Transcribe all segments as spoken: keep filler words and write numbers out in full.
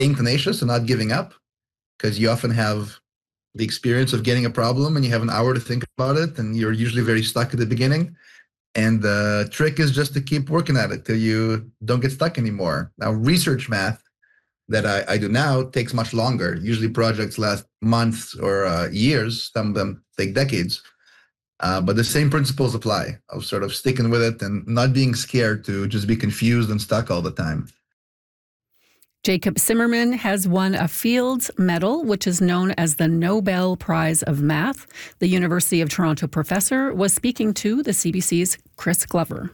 staying tenacious and not giving up, because you often have the experience of getting a problem and you have an hour to think about it, and you're usually very stuck at the beginning. And the trick is just to keep working at it till you don't get stuck anymore. Now, research math that I, I do now takes much longer. Usually projects last months or uh, years. Some of them take decades. Uh, but the same principles apply of sort of sticking with it and not being scared to just be confused and stuck all the time. Jacob Simmerman has won a Fields Medal, which is known as the Nobel Prize of Math. The University of Toronto professor was speaking to the C B C's Chris Glover.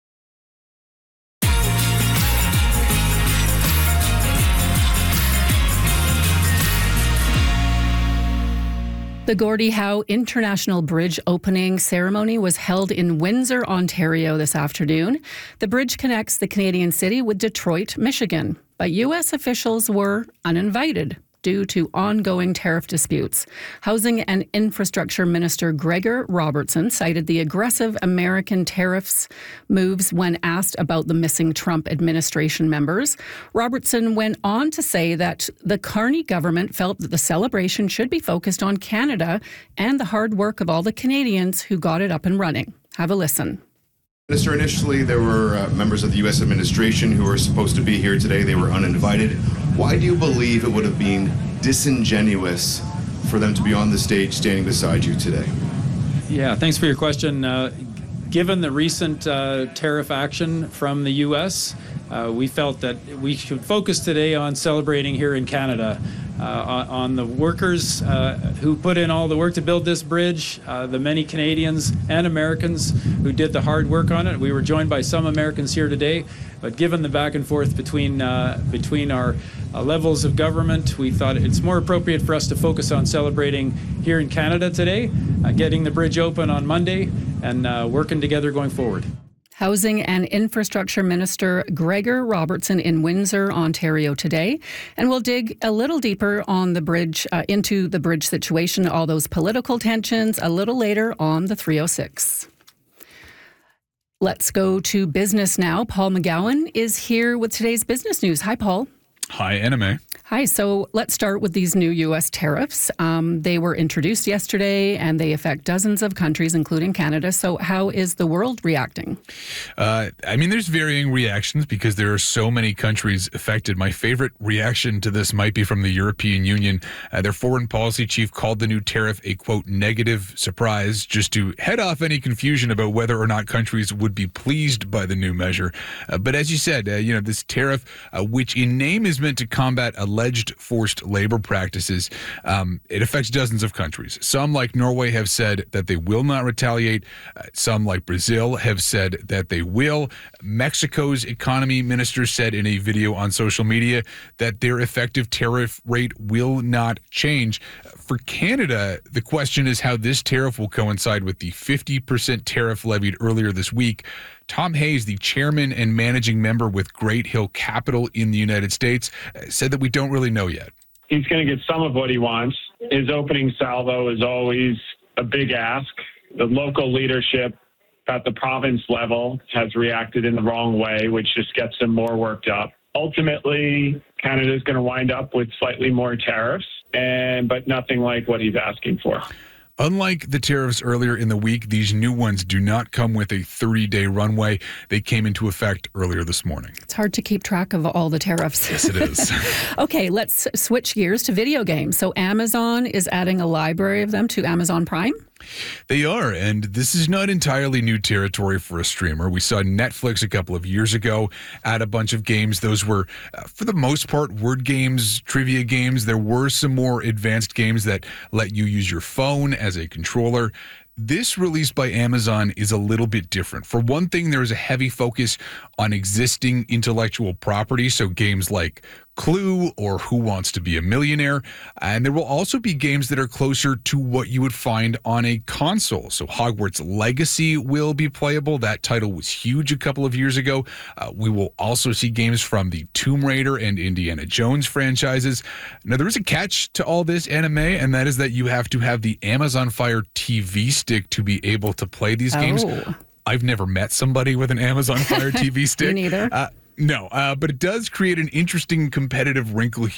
The Gordie Howe International Bridge opening ceremony was held in Windsor, Ontario this afternoon. The bridge connects the Canadian city with Detroit, Michigan. But U S officials were uninvited due to ongoing tariff disputes. Housing and Infrastructure Minister Gregor Robertson cited the aggressive American tariffs moves when asked about the missing Trump administration members. Robertson went on to say that the Carney government felt that the celebration should be focused on Canada and the hard work of all the Canadians who got it up and running. Have a listen. Minister, initially there were uh, members of the U S administration who were supposed to be here today. They were uninvited. Why do you believe it would have been disingenuous for them to be on the stage standing beside you today? Yeah, thanks for your question. Uh, given the recent uh, tariff action from the U S, uh, we felt that we should focus today on celebrating here in Canada. Uh, on the workers uh, who put in all the work to build this bridge, uh, the many Canadians and Americans who did the hard work on it. We were joined by some Americans here today, but given the back and forth between uh, between our uh, levels of government, we thought it's more appropriate for us to focus on celebrating here in Canada today, uh, getting the bridge open on Monday, and uh, working together going forward. Housing and Infrastructure Minister Gregor Robertson in Windsor, Ontario today. And we'll dig a little deeper on the bridge, uh, into the bridge situation, all those political tensions, a little later on the three oh six. Let's go to business now. Paul McGowan is here with today's business news. Hi, Paul. Hi, N M A. Hi. So let's start with these new U S tariffs. Um, they were introduced yesterday and they affect dozens of countries, including Canada. So how is the world reacting? Uh, I mean, there's varying reactions because there are so many countries affected. My favorite reaction to this might be from the European Union. Uh, their foreign policy chief called the new tariff a, quote, negative surprise, just to head off any confusion about whether or not countries would be pleased by the new measure. Uh, but as you said, uh, you know, this tariff, uh, which in name is meant to combat alleged forced labor practices, um, it affects dozens of countries. Some, like Norway, have said that they will not retaliate. Uh, some, like Brazil, have said that they will. Mexico's economy minister said in a video on social media that their effective tariff rate will not change. For Canada, the question is how this tariff will coincide with the fifty percent tariff levied earlier this week. Tom Hayes, the chairman and managing member with Great Hill Capital in the United States, said that we don't really know yet. He's going to get some of what he wants. His opening salvo is always a big ask. The local leadership at the province level has reacted in the wrong way, which just gets him more worked up. Ultimately, Canada is going to wind up with slightly more tariffs, and but nothing like what he's asking for. Unlike the tariffs earlier in the week, these new ones do not come with a thirty-day runway. They came into effect earlier this morning. It's hard to keep track of all the tariffs. Yes, it is. Okay, let's switch gears to video games. So Amazon is adding a library of them to Amazon Prime. They are, and this is not entirely new territory for a streamer. We saw Netflix a couple of years ago add a bunch of games. Those were, uh, for the most part, word games, trivia games. There were some more advanced games that let you use your phone as a controller. This release by Amazon is a little bit different. For one thing, there is a heavy focus on existing intellectual property, so games like Clue or Who Wants to Be a Millionaire. And there will also be games that are closer to what you would find on a console. So Hogwarts Legacy will be playable. That title was huge a couple of years ago. Uh, we will also see games from the Tomb Raider and Indiana Jones franchises. Now, there is a catch to all this anime, and that is that you have to have the Amazon Fire T V stick to be able to play these games. Oh. I've never met somebody with an Amazon Fire T V stick. Me neither. Uh, No, uh, but it does create an interesting competitive wrinkle